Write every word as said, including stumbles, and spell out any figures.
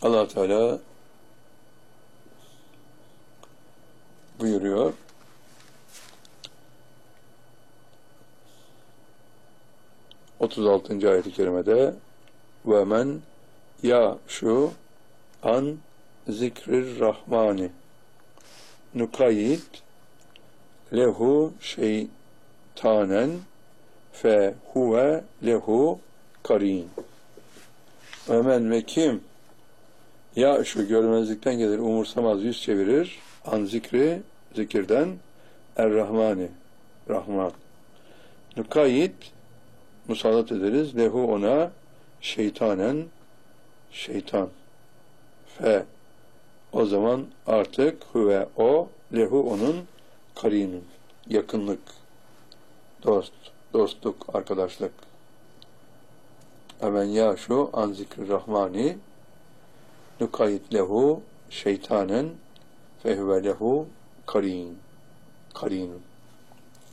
Allah Teala buyuruyor. otuz altıncı ayet-i kerimede ve men ya şu an zikrir rahmani nukayit lehu şeytanen fe huve lehu karin. Ve men ve kim ya şu görmezlikten gelir, umursamaz, yüz çevirir an zikri, zikirden er-Rahmani, Rahman. Nukayit musallat ederiz lehu ona şeytanen, şeytan. Fe o zaman artık huve o lehu onun karinun, yakınlık, dost, dostluk, arkadaşlık. Hemen ya şu an zikri rahmani nukayit lehu şeytanen fe huve lehu karin, karinun.